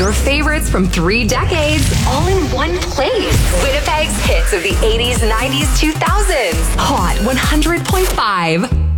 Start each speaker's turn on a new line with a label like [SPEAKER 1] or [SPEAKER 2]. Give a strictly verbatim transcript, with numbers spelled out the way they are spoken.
[SPEAKER 1] Your favorites from three decades, all in one place. Winnipeg's hits of the eighties, nineties, two thousands. Hot one hundred point five.